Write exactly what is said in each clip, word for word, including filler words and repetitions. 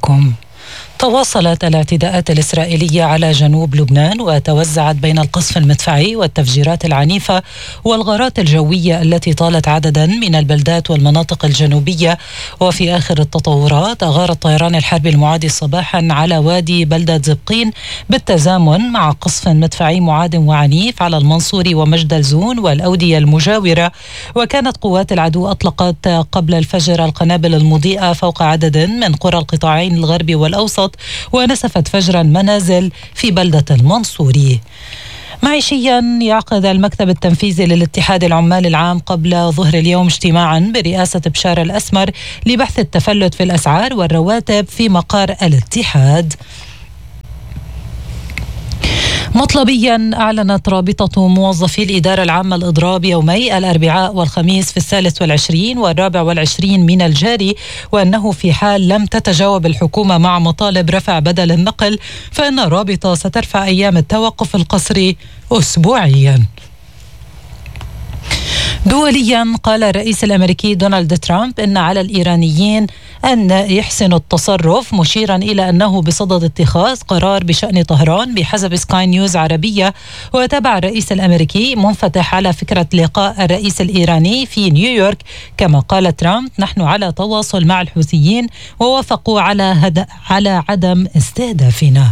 بكم. تواصلت الاعتداءات الإسرائيلية على جنوب لبنان وتوزعت بين القصف المدفعي والتفجيرات العنيفة والغارات الجوية التي طالت عددا من البلدات والمناطق الجنوبية. وفي آخر التطورات أغار الطيران الحربي المعادي صباحا على وادي بلدة زبقين بالتزامن مع قصف مدفعي معاد وعنيف على المنصوري ومجد زون والأودية المجاورة. وكانت قوات العدو أطلقت قبل الفجر القنابل المضيئة فوق عدد من قرى القطاعين الغربي والأوسط ونسفت فجرا منازل في بلدة المنصوري. معيشيا، يعقد المكتب التنفيذي للاتحاد العمال العام قبل ظهر اليوم اجتماعا برئاسة بشار الأسمر لبحث التفلت في الأسعار والرواتب في مقار الاتحاد. مطلبيا، أعلنت رابطة موظفي الإدارة العامة الإضراب يومي الأربعاء والخميس في الثالث والعشرين والرابع والعشرين من الجاري، وأنه في حال لم تتجاوب الحكومة مع مطالب رفع بدل النقل فإن الرابطة سترفع أيام التوقف القسري أسبوعيا. دوليا، قال الرئيس الأمريكي دونالد ترامب إن على الإيرانيين أن يحسنوا التصرف، مشيرا إلى أنه بصدد اتخاذ قرار بشأن طهران بحسب سكاي نيوز عربية. وتابع الرئيس الأمريكي منفتح على فكرة لقاء الرئيس الإيراني في نيويورك. كما قال ترامب: نحن على تواصل مع الحوثيين ووافقوا على هد... على عدم استهدافنا.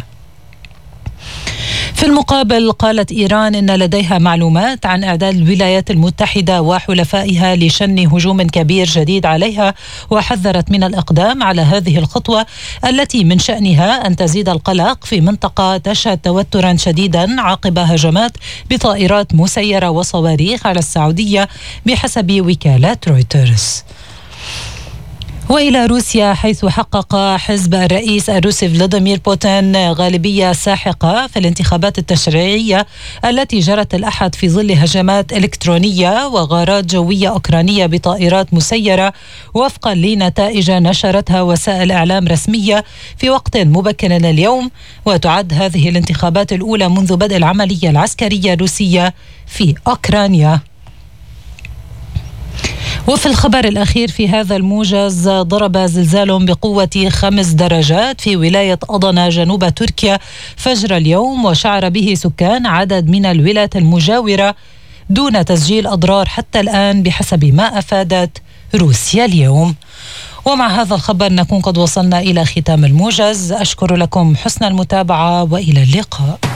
في المقابل، قالت إيران إن لديها معلومات عن إعداد الولايات المتحدة وحلفائها لشن هجوم كبير جديد عليها، وحذرت من الإقدام على هذه الخطوة التي من شأنها أن تزيد القلق في منطقة تشهد توترا شديدا عقب هجمات بطائرات مسيرة وصواريخ على السعودية بحسب وكالة رويترز. وإلى روسيا، حيث حقق حزب الرئيس الروسي فلاديمير بوتين غالبية ساحقة في الانتخابات التشريعية التي جرت الأحد في ظل هجمات إلكترونية وغارات جوية أوكرانية بطائرات مسيرة، وفقا لنتائج نشرتها وسائل إعلام رسمية في وقت مبكر اليوم. وتعد هذه الانتخابات الأولى منذ بدء العملية العسكرية الروسية في أوكرانيا. وفي الخبر الأخير في هذا الموجز، ضرب زلزال بقوة خمس درجات في ولاية أضنا جنوب تركيا فجر اليوم، وشعر به سكان عدد من الولايات المجاورة دون تسجيل أضرار حتى الآن بحسب ما أفادت روسيا اليوم. ومع هذا الخبر نكون قد وصلنا إلى ختام الموجز. أشكر لكم حسن المتابعة وإلى اللقاء.